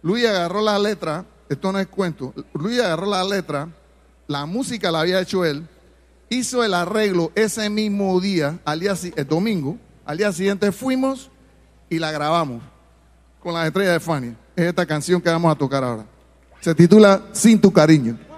Luis agarró la letra, esto no es cuento, Luis agarró la letra, la música la había hecho él, hizo el arreglo ese mismo día, el domingo, al día siguiente fuimos y la grabamos con las estrellas de Fania. Es esta canción que vamos a tocar ahora. Se titula Sin tu cariño.